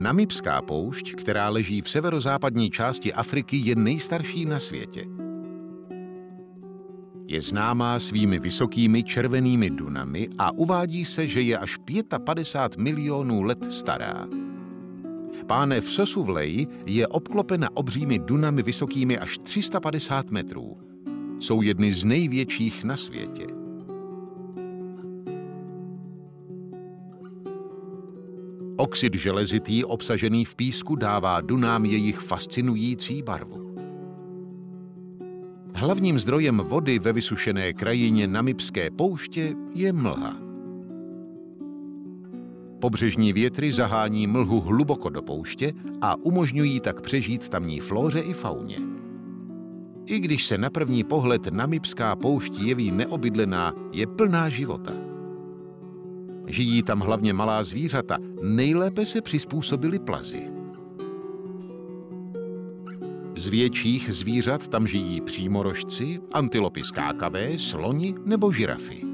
Namibská poušť, která leží v severozápadní části Afriky, je nejstarší na světě. Je známá svými vysokými červenými dunami a uvádí se, že je až 55 milionů let stará. Pánev Sosuvlei je obklopena obřími dunami vysokými až 350 metrů. Jsou jedny z největších na světě. Oxid železitý obsažený v písku dává dunám jejich fascinující barvu. Hlavním zdrojem vody ve vysušené krajině Namibské pouště je mlha. Pobřežní větry zahání mlhu hluboko do pouště a umožňují tak přežít tamní flóře i fauně. I když se na první pohled Namibská poušť jeví neobydlená, je plná života. Žijí tam hlavně malá zvířata, nejlépe se přizpůsobily plazy. Z větších zvířat tam žijí přímorožci, antilopy skákavé, sloni nebo žirafy.